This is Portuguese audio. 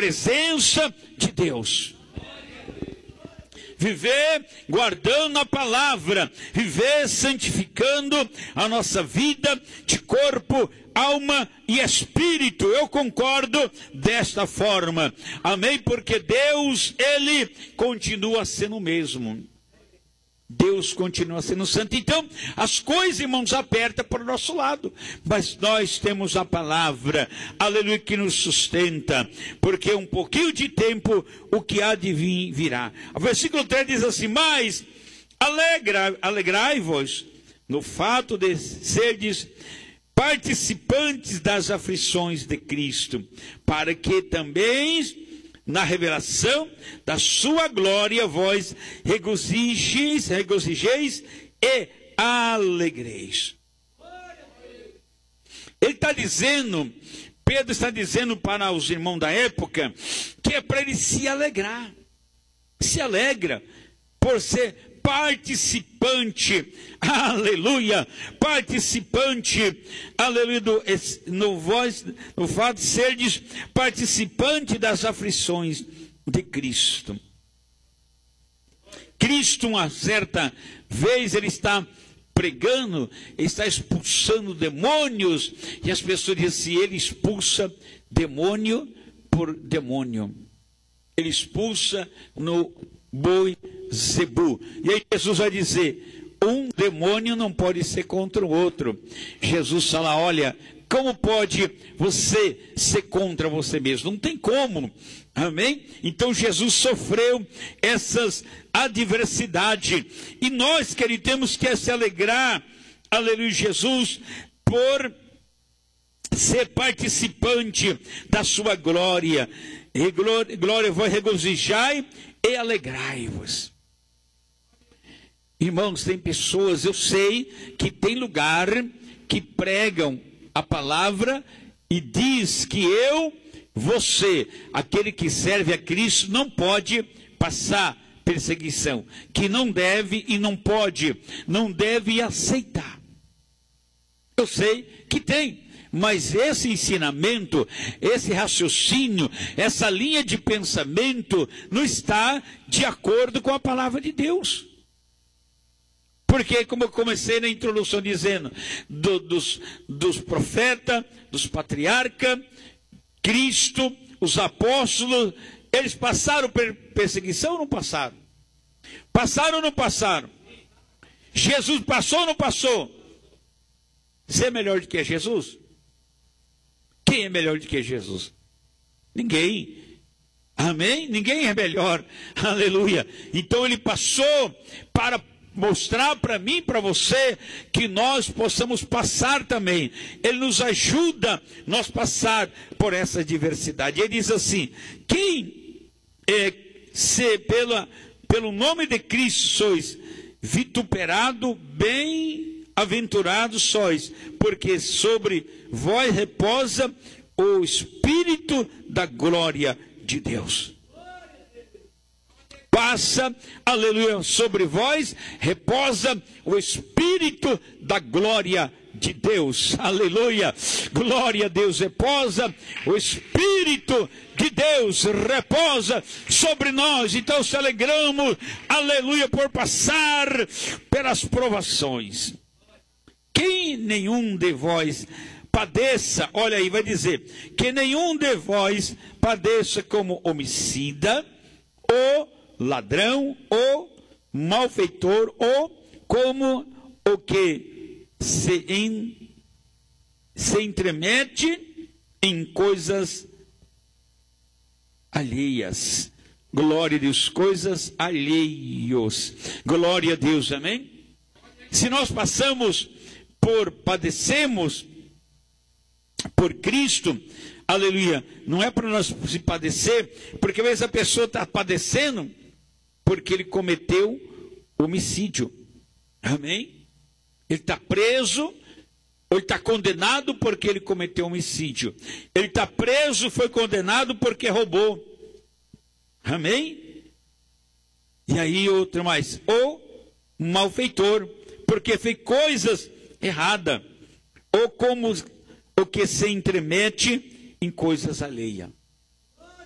presença de Deus. Viver guardando a palavra, viver santificando a nossa vida de corpo, alma e espírito. Eu concordo desta forma. Amém? Porque Deus, Ele continua sendo o mesmo. Deus continua sendo santo. Então, as coisas, irmãos, apertam para o nosso lado. Mas nós temos a palavra, aleluia, que nos sustenta. Porque um pouquinho de tempo, o que há de vir, virá. O versículo 3 diz assim: mas alegrai-vos no fato de serdes participantes das aflições de Cristo, para que também na revelação da sua glória vós regozijeis e alegreis. Ele está dizendo, Pedro está dizendo para os irmãos da época, que é para ele se alegrar. Se alegra por ser participante, aleluia, participante, aleluia, no fato de serdes participante das aflições de Cristo. Cristo, uma certa vez, ele está pregando, ele está expulsando demônios, e as pessoas dizem assim: ele expulsa demônio por demônio, ele expulsa no boi Zebu. E aí Jesus vai dizer: um demônio não pode ser contra o outro. Jesus fala: olha, como pode você ser contra você mesmo? Não tem como. Amém? Então Jesus sofreu essas adversidades. E nós, queridos, temos que se alegrar, aleluia, Jesus, por ser participante da sua glória. E glória, vós regozijai e alegrai-vos. Irmãos, tem pessoas, eu sei que tem lugar que pregam a palavra e diz que você, aquele que serve a Cristo, não pode passar perseguição, que não deve e não pode, não deve aceitar. Eu sei que tem, mas esse ensinamento, esse raciocínio, essa linha de pensamento não está de acordo com a palavra de Deus. Porque, como eu comecei na introdução dizendo, dos profetas, dos patriarcas, Cristo, os apóstolos, eles passaram perseguição ou não passaram? Passaram ou não passaram? Jesus passou ou não passou? Você é melhor do que Jesus? Quem é melhor do que Jesus? Ninguém. Amém? Ninguém é melhor. Aleluia. Então ele passou para mostrar para mim e para você que nós possamos passar também. Ele nos ajuda a nós passar por essa diversidade. Ele diz assim: quem se pelo nome de Cristo sois vituperado, bem-aventurados sois, porque sobre vós reposa o Espírito da glória de Deus. Passa, aleluia, sobre vós reposa o Espírito da glória de Deus, aleluia, glória a Deus, reposa o Espírito de Deus, reposa sobre nós. Então se alegramos, aleluia, por passar pelas provações. Que nenhum de vós padeça, olha aí, vai dizer, que nenhum de vós padeça como homicida, ou ladrão, ou malfeitor, ou como o que se intromete em coisas alheias. Glória a Deus, coisas alheios. Glória a Deus, amém? Se nós padecemos por Cristo, aleluia, não é para nós se padecer, porque às vezes a pessoa está padecendo porque ele cometeu homicídio, amém? Ele está preso, ou ele está condenado porque ele cometeu homicídio. Ele está preso, foi condenado porque roubou, amém? E aí outro mais, ou malfeitor, porque fez coisas erradas, ou como o que se intromete em coisas alheias.